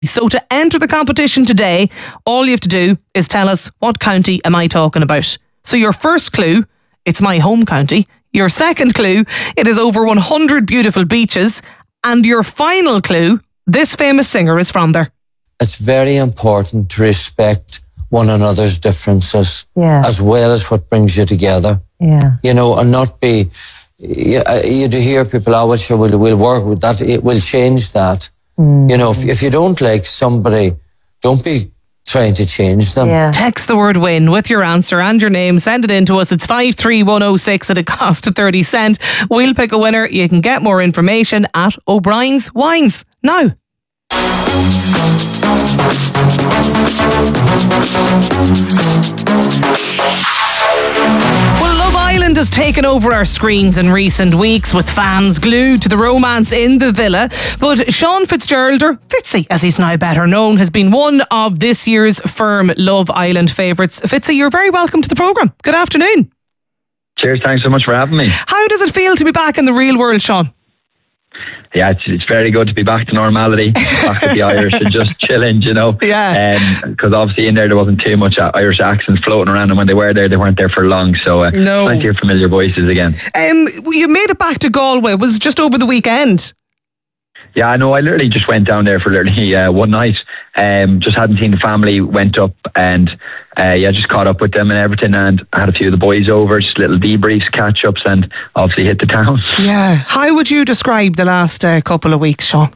So to enter the competition today, all you have to do is tell us, what county am I talking about? So your first clue, it's my home county. Your second clue, it is over 100 beautiful beaches. And your final clue, this famous singer is from there. It's very important to respect one another's differences, as well as what brings you together. Yeah. You know, and not be... You do hear people, oh, well, sure, we'll work with that. It will change that. You know, if you don't like somebody, don't be trying to change them. Yeah. Text the word WIN with your answer and your name. Send it in to us. It's 53106 at a cost of 30 cents. We'll pick a winner. You can get more information at O'Brien's Wines. Now. Well, Love Island has taken over our screens in recent weeks, with fans glued to the romance in the villa. But Sean Fitzgerald, or Fitzy as he's now better known, has been one of this year's firm Love Island favourites. Fitzy, you're very welcome to the programme. Good afternoon. Cheers, thanks so much for having me. How does it feel to be back in the real world, Sean? Yeah, it's very good to be back to normality, back with the Irish and just chilling, you know. Yeah. Because obviously in there wasn't too much Irish accents floating around, and when they were there, they weren't there for long. So nice to hear familiar voices again. You made it back to Galway. Was it just over the weekend? Yeah, I know. I literally just went down there for literally one night. Just hadn't seen the family, went up and just caught up with them and everything, and I had a few of the boys over, just little debriefs, catch-ups, and obviously hit the town. Yeah. How would you describe the last couple of weeks, Sean?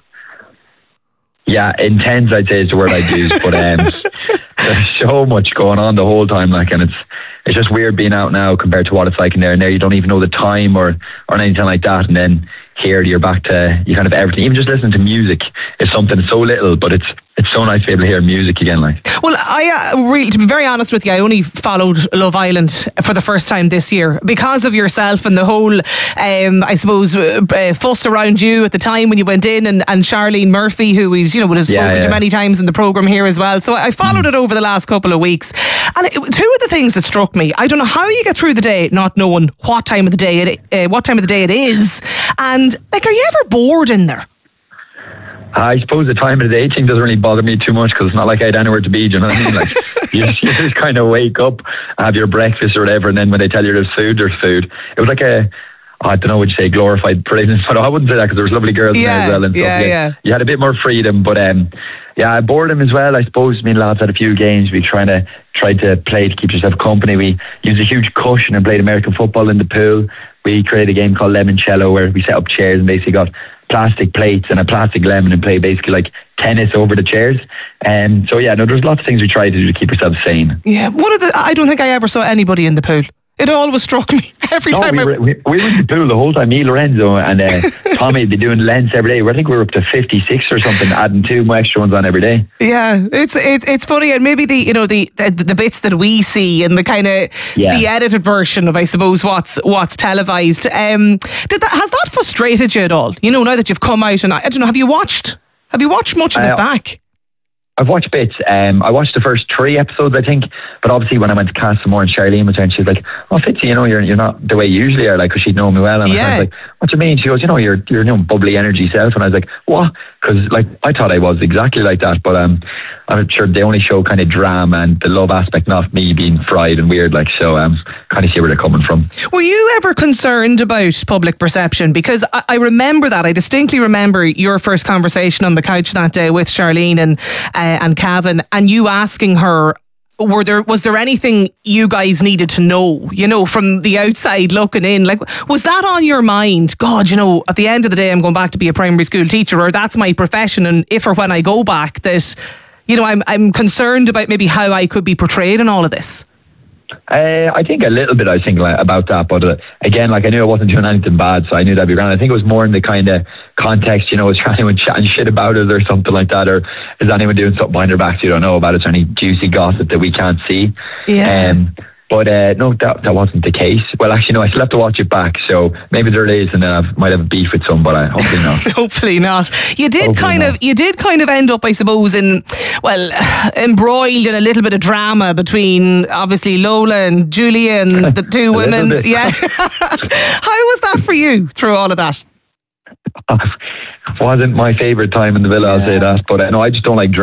Yeah, intense, I'd say is the word I'd use, but there's so much going on the whole time, like, and it's just weird being out now compared to what it's like in there. And there you don't even know the time or anything like that, and then here you're back to you kind of everything. Even just listening to music is something so little, but it's so nice to be able to hear music again. Like, well, I really, to be very honest with you, I only followed Love Island for the first time this year because of yourself and the whole, I suppose, fuss around you at the time when you went in, and Charlene Murphy, who we would have spoken to many times in the programme here as well. So I followed it over the last couple of weeks, and two of the things that struck me, I don't know how you get through the day not knowing what time of the day it is, and like, are you ever bored in there? I suppose the time of the day thing doesn't really bother me too much, because it's not like I had anywhere to be, you know what I mean? Like, you just kind of wake up, have your breakfast or whatever, and then when they tell you there's food. It was like I don't know what you say, glorified prison, but I wouldn't say that, because there was lovely girls in there as well and stuff. You had a bit more freedom, but boredom as well. I suppose me and lads had a few games. We tried to play to keep yourself company. We used a huge cushion and played American football in the pool. We created a game called Lemoncello, where we set up chairs and basically got plastic plates and a plastic lemon and play basically like tennis over the chairs. There's lots of things we try to do to keep ourselves sane. Yeah, I don't think I ever saw anybody in the pool. It always struck me every time. We were in the pool the whole time. Me, Lorenzo, and Tommy, they're doing lengths every day. I think we were up to 56 or something, adding 2 more extra ones on every day. Yeah, it's funny, and maybe the bits that we see and the kind of the edited version of, I suppose, what's televised. Has that frustrated you at all? You know, now that you've come out, and I don't know, have you watched much of it back? I've watched bits. I watched the first 3 episodes, I think. But obviously, when I went to Castlemore and Charlene was there, and she was like, "Oh, Fitzy, you're not the way you usually are," like, because she'd known me well. And I was like, "What do you mean?" She goes, "You're bubbly energy self." And I was like, "What?" Because I thought I was exactly like that. But I'm sure they only show kind of drama and the love aspect, not me being fried and weird. Like, so kind of see where they're coming from. Were you ever concerned about public perception? Because I remember that. I distinctly remember your first conversation on the couch that day with Charlene and Cavan, and you asking her, was there anything you guys needed to know, from the outside looking in? Like, was that on your mind? God, at the end of the day, I'm going back to be a primary school teacher, or that's my profession, and if or when I go back, that, I'm concerned about maybe how I could be portrayed in all of this. I think a little bit I was thinking about that, but again, like, I knew I wasn't doing anything bad, so I knew that'd be grand. I think it was more in the kind of context, is anyone chatting shit about it or something like that, or is anyone doing something behind their backs you don't know about? Is there any juicy gossip that we can't see? But no, that wasn't the case. Well, actually, no, I still have to watch it back, so maybe there is, and then I might have a beef with some, but hopefully not. Hopefully not. You did kind of end up, I suppose, embroiled in a little bit of drama between obviously Lola and Julia and the two women. Yeah. How was that for you through all of that? wasn't my favourite time in the villa, I'll say that. But no, I just don't like